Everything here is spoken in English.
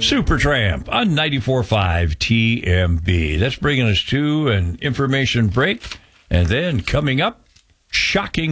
Supertramp on 94.5 TMB. That's bringing us to an information break. And then coming up, shocking